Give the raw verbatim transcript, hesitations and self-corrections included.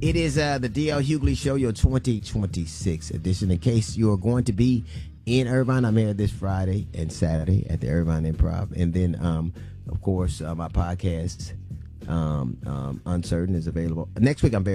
It is uh, the D L Hughley Show, your twenty twenty-six edition. In case you are going to be in Irvine, I'm here this Friday and Saturday at the Irvine Improv. And then, um, of course, uh, my podcast, um, um, Uncertain, is available. Next week, I'm very